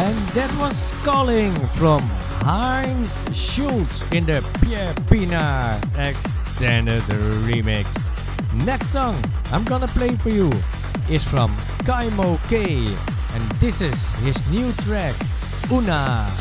And that was Calling from Hein Schultz in the Pierre Pina extended remix. Next song I'm gonna play for you is from Kaimo K, and this is his new track, Una.